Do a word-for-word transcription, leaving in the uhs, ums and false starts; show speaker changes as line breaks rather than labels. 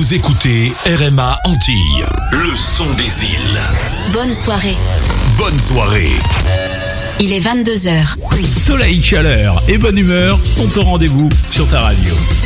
Vous écoutez R M A Antilles, le son des îles.
Bonne soirée.
Bonne soirée.
Il est vingt-deux heures.
Soleil, chaleur et bonne humeur sont au rendez-vous sur ta radio.